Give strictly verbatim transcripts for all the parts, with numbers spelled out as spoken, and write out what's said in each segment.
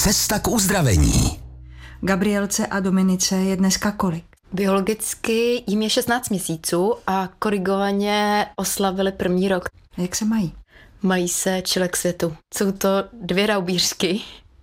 Cesta k uzdravení. Gabrielce a Dominice je dneska kolik? Biologicky jim je šestnáct měsíců a korigovaně oslavili první rok. Jak se mají? Mají se čile k světu. Jsou to dvě raubířky.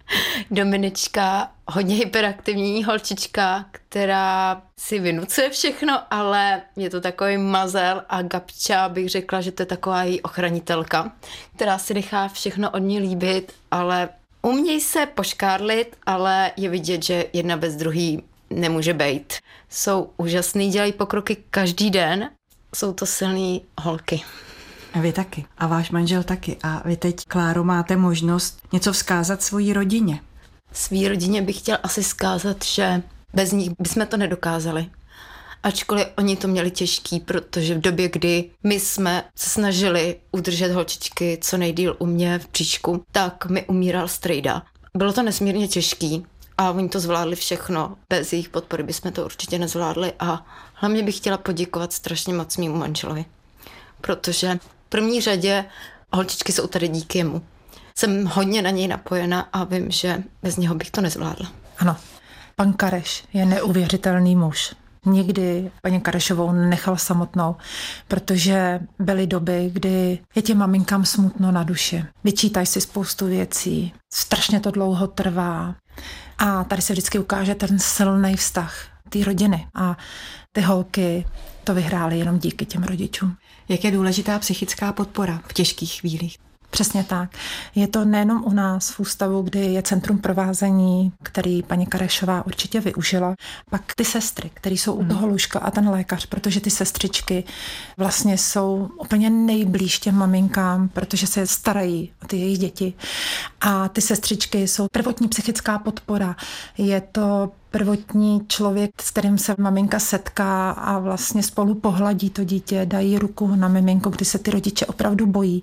Dominička, hodně hyperaktivní holčička, která si vynucuje všechno, ale je to takový mazel, a Gabča bych řekla, že to je taková její ochranitelka, která si nechá všechno od ní líbit, ale umějí se poškárlit, ale je vidět, že jedna bez druhý nemůže bejt. Jsou úžasný, dělají pokroky každý den, jsou to silný holky. A vy taky. A váš manžel taky. A vy teď, Kláro, máte možnost něco vzkázat svojí rodině. Svý rodině bych chtěl asi vzkázat, že bez nich bychom to nedokázali. Ačkoliv oni to měli těžký, protože v době, kdy my jsme se snažili udržet holčičky co nejdýl u mě v příčku, tak mi umíral strejda. Bylo to nesmírně těžký a oni to zvládli všechno. Bez jejich podpory bychom to určitě nezvládli a hlavně bych chtěla poděkovat strašně moc mému manželovi, protože v první řadě holčičky jsou tady díky jemu. Jsem hodně na něj napojena a vím, že bez něho bych to nezvládla. Ano, pan Kareš je neuvěřitelný muž. Nikdy paní Karešovou nechal samotnou, protože byly doby, kdy je těm maminkám smutno na duši. Vyčítají si spoustu věcí, strašně to dlouho trvá a tady se vždycky ukáže ten silný vztah té rodiny a ty holky to vyhrály jenom díky těm rodičům. Jak je důležitá psychická podpora v těžkých chvílích? Přesně tak. Je to nejenom u nás v ústavu, kdy je centrum provázení, který paní Karešová určitě využila. Pak ty sestry, které jsou u toho lůžka a ten lékař, protože ty sestřičky vlastně jsou úplně nejblíž těm maminkám, protože se starají o ty jejich děti. A ty sestřičky jsou prvotní psychická podpora. Je to prvotní člověk, s kterým se maminka setká a vlastně spolu pohladí to dítě, dají ruku na miminko, kdy se ty rodiče opravdu bojí.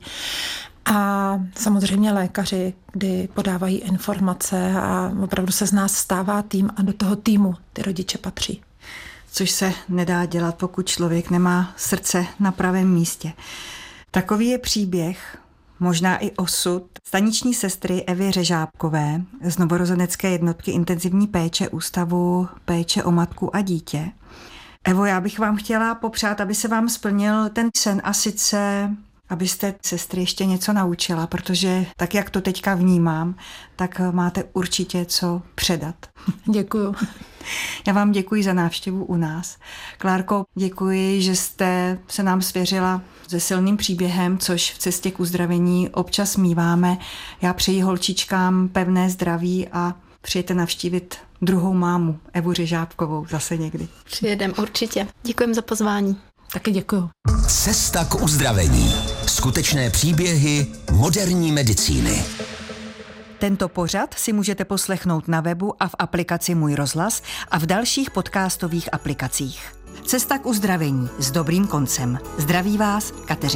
A samozřejmě lékaři, kdy podávají informace a opravdu se z nás stává tým a do toho týmu ty rodiče patří. Což se nedá dělat, pokud člověk nemá srdce na pravém místě. Takový je příběh, možná i osud staniční sestry Evy Řežábkové z novorozenecké jednotky intenzivní péče Ústavu péče o matku a dítě. Evo, já bych vám chtěla popřát, aby se vám splnil ten sen a sice abyste sestry ještě něco naučila, protože tak, jak to teďka vnímám, tak máte určitě co předat. Děkuju. Já vám děkuji za návštěvu u nás. Klárko, děkuji, že jste se nám svěřila se silným příběhem, což v cestě k uzdravení občas míváme. Já přeji holčičkám pevné zdraví a přijete navštívit druhou mámu, Evu Řežábkovou, zase někdy. Přijedem určitě. Děkujem za pozvání. Taky děkuju. Cesta k uzdravení. Skutečné příběhy moderní medicíny. Tento pořad si můžete poslechnout na webu a v aplikaci Můj rozhlas a v dalších podcastových aplikacích. Cesta k uzdravení s dobrým koncem. Zdraví vás Kateřina.